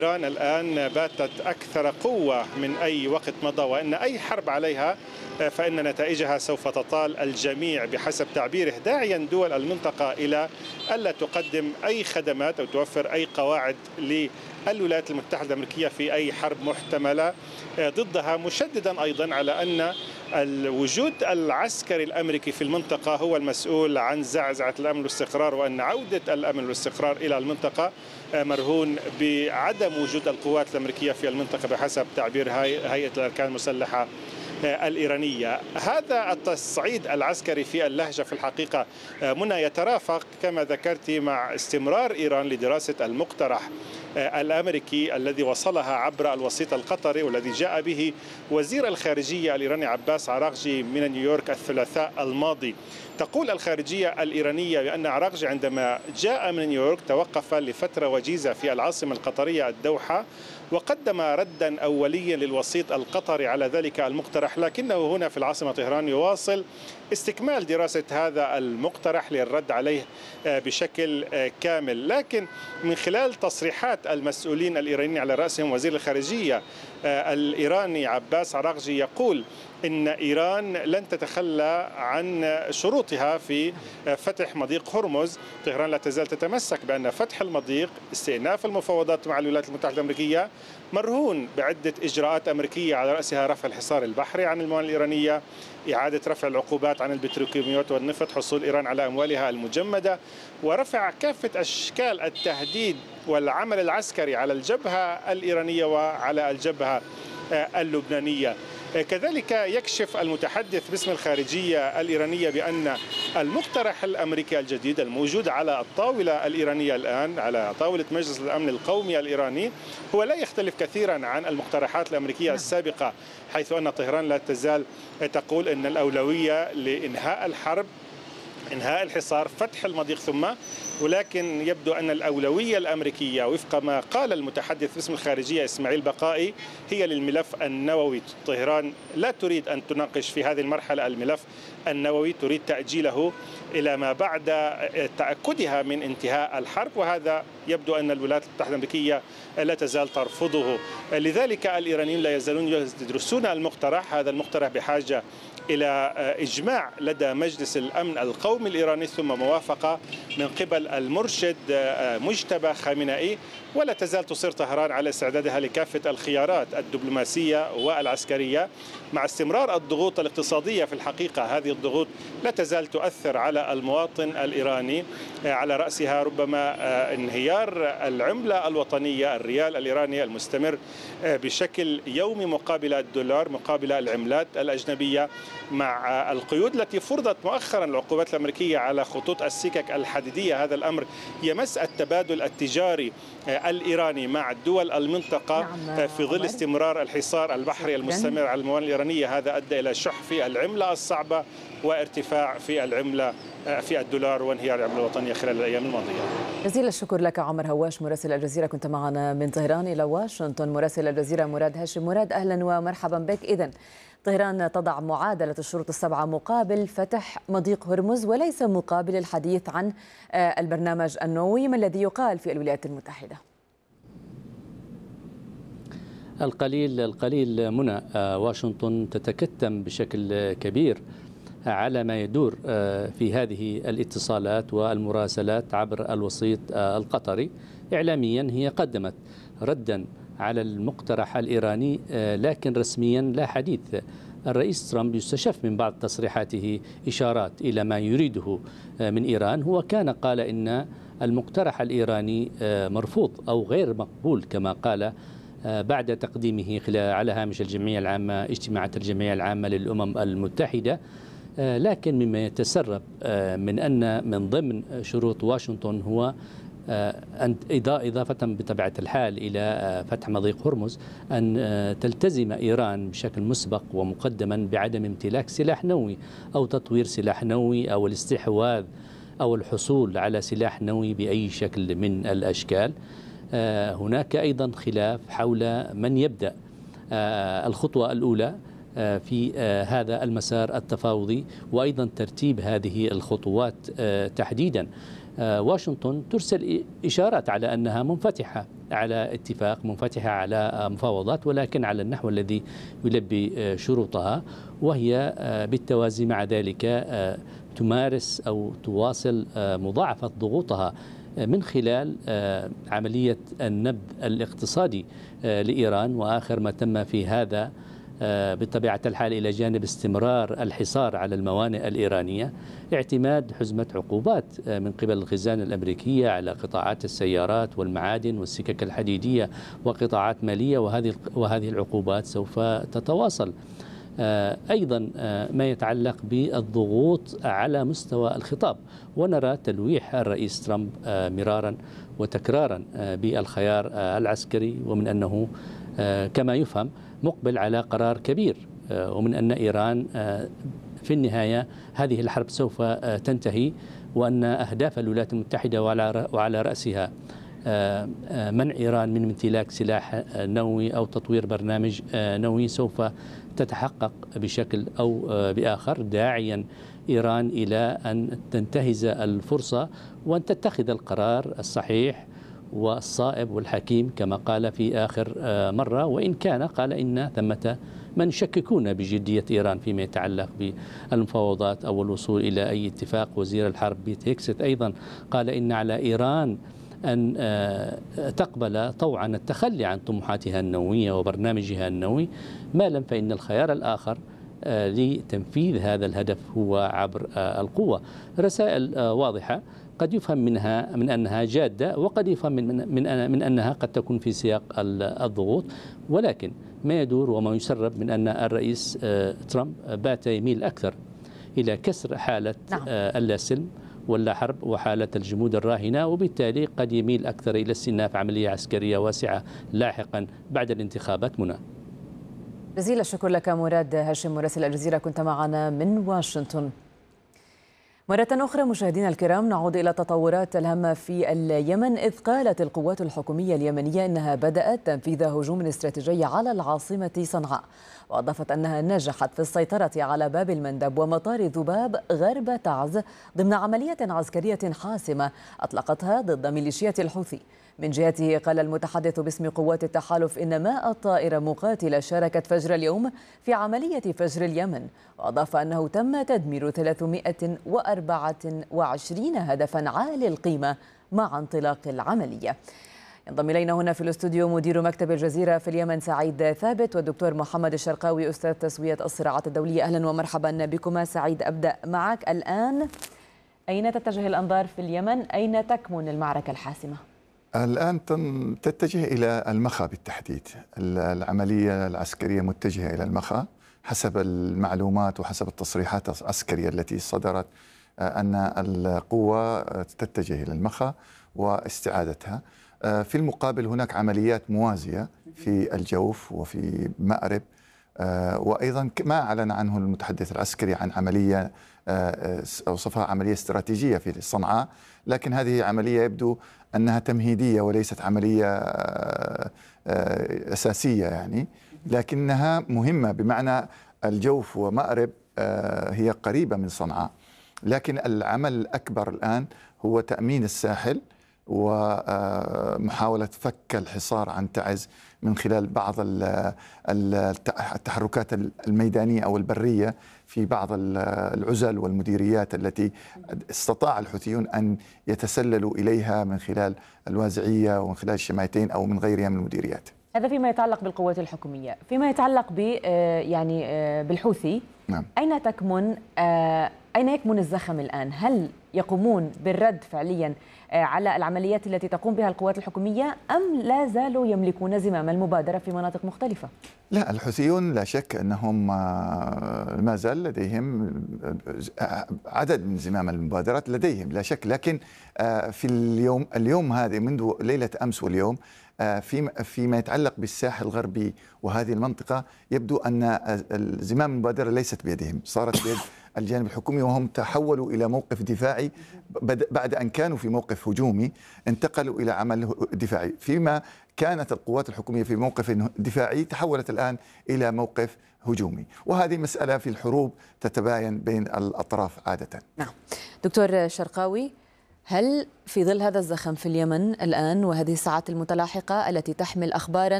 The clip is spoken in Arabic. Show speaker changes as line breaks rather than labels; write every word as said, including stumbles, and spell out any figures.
إيران الآن باتت أكثر قوة من أي وقت مضى، وأن أي حرب عليها فإن نتائجها سوف تطال الجميع بحسب تعبيره، داعيا دول المنطقة إلى ألا تقدم أي خدمات أو توفر أي قواعد للولايات المتحدة الأمريكية في أي حرب محتملة ضدها، مشددا أيضا على أن الوجود العسكري الأمريكي في المنطقة هو المسؤول عن زعزعة الأمن والاستقرار، وأن عودة الأمن والاستقرار إلى المنطقة مرهون بعدم وجود القوات الأمريكية في المنطقة بحسب تعبير هيئة الأركان المسلحة الإيرانية. هذا التصعيد العسكري في اللهجة في الحقيقة منى يترافق كما ذكرت مع استمرار إيران لدراسة المقترح الأمريكي الذي وصلها عبر الوسيط القطري، والذي جاء به وزير الخارجية الإيراني عباس عراغجي من نيويورك الثلاثاء الماضي. تقول الخارجية الإيرانية بأن عراغجي عندما جاء من نيويورك توقف لفترة وجيزة في العاصمة القطرية الدوحة، وقدم ردا أوليا للوسيط القطري على ذلك المقترح، لكنه هنا في العاصمة طهران يواصل استكمال دراسة هذا المقترح للرد عليه بشكل كامل. لكن من خلال تصريحات المسؤولين الإيرانيين على رأسهم وزير الخارجية الإيراني عباس عراغجي يقول إن إيران لن تتخلى عن شروطها في فتح مضيق هرمز. طهران لا تزال تتمسك بأن فتح المضيق، استئناف المفاوضات مع الولايات المتحدة الأمريكية، مرهون بعدة إجراءات أمريكية على رأسها رفع الحصار البحري عن الموانئ الإيرانية، إعادة رفع العقوبات عن البتروكيماويات والنفط، حصول إيران على أموالها المجمدة، ورفع كافة أشكال التهديد والعمل العسكري على الجبهة الإيرانية وعلى الجبهة اللبنانية. كذلك يكشف المتحدث باسم الخارجية الإيرانية بأن المقترح الأمريكي الجديد الموجود على الطاولة الإيرانية الآن، على طاولة مجلس الأمن القومي الإيراني، هو لا يختلف كثيرا عن المقترحات الأمريكية السابقة، حيث أن طهران لا تزال تقول أن الأولوية لإنهاء الحرب، إنهاء الحصار، فتح المضيق ثم، ولكن يبدو أن الأولوية الأمريكية وفق ما قال المتحدث باسم الخارجية إسماعيل بقائي هي للملف النووي. طهران لا تريد أن تناقش في هذه المرحلة الملف النووي، تريد تأجيله إلى ما بعد تأكدها من انتهاء الحرب، وهذا يبدو أن الولايات المتحدة الأمريكية لا تزال ترفضه. لذلك الإيرانيين لا يزالون يدرسون المقترح. هذا المقترح بحاجة إلى إجماع لدى مجلس الأمن القومي الإيراني ثم موافقة من قبل المرشد مجتبى خامنئي، ولا تزال تصر طهران على استعدادها لكافة الخيارات الدبلوماسية والعسكرية مع استمرار الضغوط الاقتصادية. في الحقيقة هذه الضغوط لا تزال تؤثر على المواطن الإيراني، على رأسها ربما انهيار العملة الوطنية الريال الإيراني المستمر بشكل يومي مقابل الدولار مقابل العملات الأجنبية، مع القيود التي فرضت مؤخرا العقوبات الأمريكية على خطوط السكك الحديدية. هذا الأمر يمس التبادل التجاري الإيراني مع دول المنطقة في ظل استمرار الحصار البحري المستمر على الموانئ الإيرانية. هذا أدى إلى شح في العملة الصعبة وارتفاع في العملة في الدولار وانهيار العملة الوطنية خلال الأيام الماضية.
جزيل الشكر لك عمر هواش مراسل الجزيرة، كنت معنا من طهران إلى واشنطن. مراسل الجزيرة مراد هاشم. مراد، أهلا ومرحبا بك. إذن طهران تضع معادلة الشروط السبعة مقابل فتح مضيق هرمز وليس مقابل الحديث عن البرنامج النووي، ما الذي يقال في الولايات المتحدة؟
القليل القليل منى، واشنطن تتكتم بشكل كبير على ما يدور في هذه الاتصالات والمراسلات عبر الوسيط القطري. إعلاميا هي قدمت ردا على المقترح الإيراني، لكن رسميا لا حديث. الرئيس ترامب يستشف من بعض تصريحاته إشارات إلى ما يريده من إيران. هو كان قال إن المقترح الإيراني مرفوض أو غير مقبول كما قال بعد تقديمه خلال على هامش الجمعية العامة، اجتماعات الجمعية العامة للأمم المتحدة. لكن مما يتسرب من أن من ضمن شروط واشنطن هو أن إضافة بطبيعة الحال إلى فتح مضيق هرمز أن تلتزم إيران بشكل مسبق ومقدما بعدم امتلاك سلاح نووي أو تطوير سلاح نووي أو الاستحواذ أو الحصول على سلاح نووي بأي شكل من الأشكال. هناك أيضا خلاف حول من يبدأ الخطوة الأولى في هذا المسار التفاوضي وأيضا ترتيب هذه الخطوات تحديدا. واشنطن ترسل إشارات على أنها منفتحة على اتفاق، منفتحة على مفاوضات، ولكن على النحو الذي يلبي شروطها، وهي بالتوازي مع ذلك تمارس أو تواصل مضاعفة ضغوطها من خلال عملية النبذ الاقتصادي لإيران. وآخر ما تم في هذا بطبيعة الحال إلى جانب استمرار الحصار على الموانئ الإيرانية، اعتماد حزمة عقوبات من قبل الخزانة الأمريكية على قطاعات السيارات والمعادن والسكك الحديدية وقطاعات مالية، وهذه وهذه العقوبات سوف تتواصل. أيضا ما يتعلق بالضغوط على مستوى الخطاب، ونرى تلويح الرئيس ترامب مرارا وتكرارا بالخيار العسكري، ومن أنه كما يفهم مقبل على قرار كبير، ومن أن إيران في النهاية هذه الحرب سوف تنتهي، وأن أهداف الولايات المتحدة وعلى رأسها منع إيران من امتلاك سلاح نووي أو تطوير برنامج نووي سوف تتحقق بشكل أو بآخر، داعيا إيران إلى أن تنتهز الفرصة وأن تتخذ القرار الصحيح والصائب والحكيم كما قال في آخر مرة، وإن كان قال إن ثمة من يشككون بجدية إيران فيما يتعلق بالمفاوضات أو الوصول إلى أي اتفاق. وزير الحرب بيت هيكست أيضا قال إن على إيران أن تقبل طوعا التخلي عن طموحاتها النووية وبرنامجها النووي، ما لم فإن الخيار الآخر لتنفيذ هذا الهدف هو عبر القوة. رسائل واضحة قد يفهم منها من أنها جادة، وقد يفهم من, من, من أنها قد تكون في سياق الضغوط، ولكن ما يدور وما يسرب من أن الرئيس ترامب بات يميل أكثر إلى كسر حالة نعم. اللا سلم ولا حرب وحالة الجمود الراهنة، وبالتالي قد يميل أكثر إلى استئناف عملية عسكرية واسعة لاحقا بعد الانتخابات. منى،
جزيل الشكر لك مراد هاشم مراسل الجزيرة، كنت معنا من واشنطن. مرة أخرى مشاهدينا الكرام نعود إلى التطورات الهامة في اليمن، إذ قالت القوات الحكومية اليمنية أنها بدأت تنفيذ هجوم استراتيجي على العاصمة صنعاء، وأضافت أنها نجحت في السيطرة على باب المندب ومطار ذباب غرب تعز ضمن عملية عسكرية حاسمة أطلقتها ضد ميليشيات الحوثي. من جهته قال المتحدث باسم قوات التحالف إن مائة طائرة مقاتلة شاركت فجر اليوم في عملية فجر اليمن، وأضاف أنه تم تدمير ثلاثمائة وأربعة وعشرين هدفا عالي القيمة مع انطلاق العملية. ينضم إلينا هنا في الاستوديو مدير مكتب الجزيرة في اليمن سعيد ثابت، والدكتور محمد الشرقاوي أستاذ تسوية الصراعات الدولية. أهلا ومرحبا بكما. سعيد، أبدأ معك الآن، أين تتجه الأنظار في اليمن؟ أين تكمن المعركة الحاسمة؟
الآن تتجه إلى المخا بالتحديد. العملية العسكرية متجهة إلى المخا حسب المعلومات وحسب التصريحات العسكرية التي صدرت، أن القوة تتجه إلى المخا واستعادتها. في المقابل هناك عمليات موازية في الجوف وفي مأرب، وأيضا ما أعلن عنه المتحدث العسكري عن عملية أوصفها عملية استراتيجية في صنعاء، لكن هذه عملية يبدو أنها تمهيدية وليست عملية أساسية يعني، لكنها مهمة بمعنى الجوف ومأرب هي قريبة من صنعاء. لكن العمل الأكبر الآن هو تأمين الساحل ومحاولة فك الحصار عن تعز من خلال بعض التحركات الميدانية أو البرية في بعض العزل والمديريات التي استطاع الحوثيون أن يتسللوا إليها من خلال الوازعية ومن خلال الشمايتين أو من غيرها من المديريات.
هذا فيما يتعلق بالقوات الحكومية. فيما يتعلق ب يعني بالحوثي، نعم. أين تكمن أين يكمن الزخم الآن؟ هل يقومون بالرد فعليا على العمليات التي تقوم بها القوات الحكومية، أم لا زالوا يملكون زمام المبادرة في مناطق مختلفة؟
لا، الحوثيون لا شك أنهم ما زال لديهم عدد من زمام المبادرات لديهم لا شك، لكن في اليوم اليوم هذه منذ ليلة أمس واليوم في فيما يتعلق بالساحل الغربي وهذه المنطقة يبدو أن زمام المبادرة ليست بيدهم، صارت بيد الجانب الحكومي، وهم تحولوا إلى موقف دفاعي بعد أن كانوا في موقف هجومي، انتقلوا إلى عمل دفاعي. فيما كانت القوات الحكومية في موقف دفاعي تحولت الآن إلى موقف هجومي، وهذه مسألة في الحروب تتباين بين الأطراف عادة.
نعم. دكتور شرقاوي، هل في ظل هذا الزخم في اليمن الآن وهذه الساعات المتلاحقة التي تحمل أخبارا